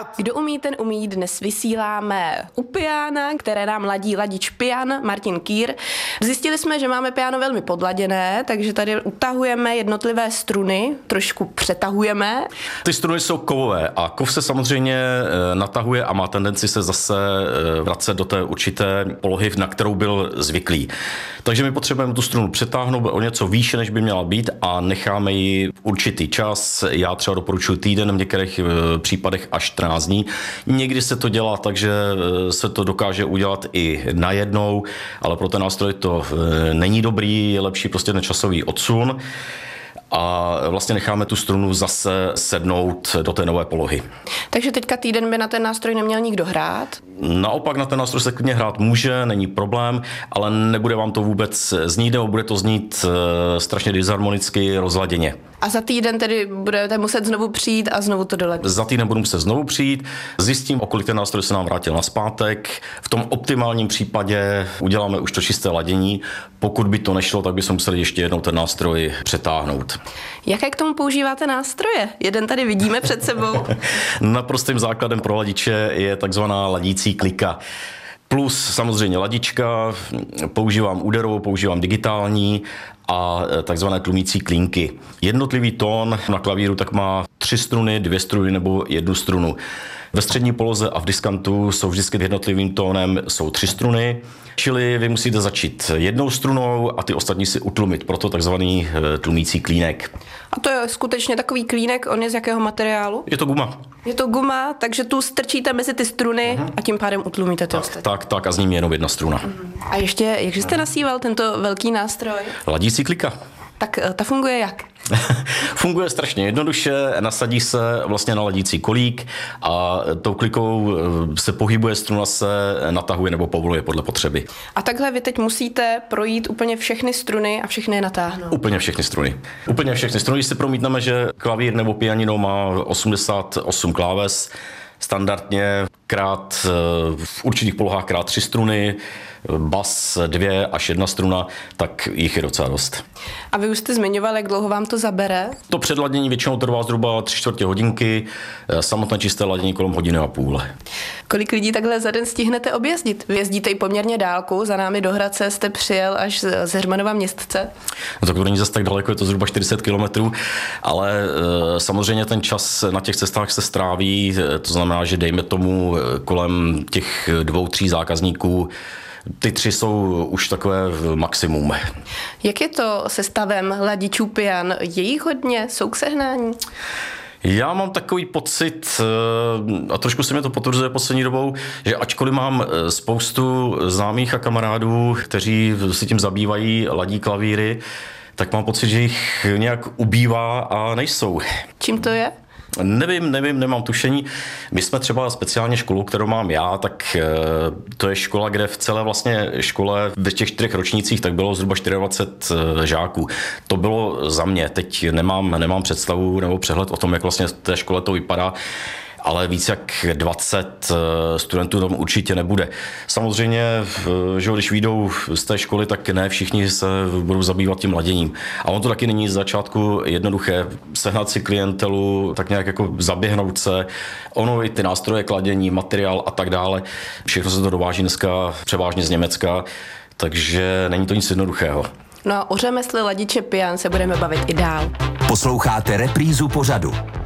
rád. Kdo umí, ten umí. Dnes vysíláme u piana, které nám ladí ladič pian Martin Kýr. Zjistili jsme, že máme piano velmi podladěné, takže tady utahujeme jednotlivé struny, trošku přetahujeme. Ty struny jsou kovové a kov se samozřejmě natahuje a má tendenci se zase vracet do té určité polohy, na kterou byl zvyklý. Takže my potřebujeme tu strunu přetáhnout o něco výše, než by měla být a necháme ji určitý čas. Já třeba doporučuji týden, v některých případech až 14 dní. Někdy se to dělá tak, že se to dokáže udělat i najednou, ale pro ten nástroj to není dobrý, je lepší prostě ten časový odsun. A vlastně necháme tu strunu zase sednout do té nové polohy. Takže teďka týden by na ten nástroj neměl nikdo hrát? Naopak na ten nástroj se klidně hrát může, není problém, ale nebude vám to vůbec znít, nebo bude to znít strašně disharmonicky, rozladěně. A za týden tedy budete muset znovu přijít a znovu to doladit? Za týden budu muset znovu přijít, zjistím, o kolik ten nástroj se nám vrátil nazpátek. V tom optimálním případě uděláme už to čisté ladění. Pokud by to nešlo, tak bychom museli ještě jednou ten nástroj přetáhnout. Jaké k tomu používáte nástroje? Jeden tady vidíme před sebou. Naprostým základem pro ladiče je takzvaná ladící klika. Plus samozřejmě ladička, používám úderovou, používám digitální a takzvané tlumící klínky. Jednotlivý tón na klavíru tak má 3 struny, 2 struny nebo 1 strunu. Ve střední poloze a v diskantu jsou vždycky jednotlivým tónem jsou 3 struny, čili vy musíte začít 1 strunou a ty ostatní si utlumit, proto takzvaný tlumící klínek. A to je skutečně takový klínek, on je z jakého materiálu? Je to guma. Je to guma, takže tu strčíte mezi ty struny a tím pádem utlumíte to ostatní. Tak a z ní je jenom 1 struna. A ještě, jakže jste nasíval tento velký nástroj? Ladící klika. Tak ta funguje jak? Funguje strašně jednoduše, nasadí se vlastně na ladící kolík a tou klikou se pohybuje, struna se natahuje nebo povoluje podle potřeby. A takhle vy teď musíte projít úplně všechny struny a všechny je natáhnout. Úplně všechny struny. Úplně všechny struny, když si promítneme, že klavír nebo pianino má 88 kláves, standardně krát v určitých polohách krát 3 struny, bas 2 až 1 struna, tak jich je docela dost. A vy už jste zmiňoval, jak dlouho vám to zabere? To předladění většinou trvá zhruba 3/4 hodinky, samotné čisté ladění kolem 1,5 hodiny. Kolik lidí takhle za den stihnete objezdit? Vy jezdíte i poměrně dálku, za námi do Hradce jste přijel až z Heřmanova Městce. No tak to není zase tak daleko, je to zhruba 40 kilometrů, ale samozřejmě ten čas na těch cestách se stráví, to znamená, že dejme tomu kolem těch 2-3 zákazníků. Ty 3 jsou už takové maximum. Jak je to se stavem ladičů pian? Je jich hodně? Jsou k sehnání? Já mám takový pocit, a trošku se mi to potvrzuje poslední dobou, že ačkoliv mám spoustu známých a kamarádů, kteří si tím zabývají, ladí klavíry, tak mám pocit, že jich nějak ubývá a nejsou. Čím to je? Nevím, nemám tušení. My jsme třeba speciálně školu, kterou mám já, tak to je škola, kde v celé vlastně škole ve těch 4 ročnících tak bylo zhruba 24 žáků. To bylo za mě. Teď nemám představu nebo přehled o tom, jak vlastně v té škole to vypadá, ale víc jak 20 studentů tam určitě nebude. Samozřejmě, že když vyjdou z té školy, tak ne všichni se budou zabývat tím laděním. A on to taky není z začátku jednoduché. Sehnat si klientelu, tak nějak jako zaběhnout se. Ono i ty nástroje k ladění, materiál a tak dále. Všechno se to dováží dneska převážně z Německa, takže není to nic jednoduchého. No a o řemesle ladiče pian se budeme bavit i dál. Posloucháte reprízu pořadu.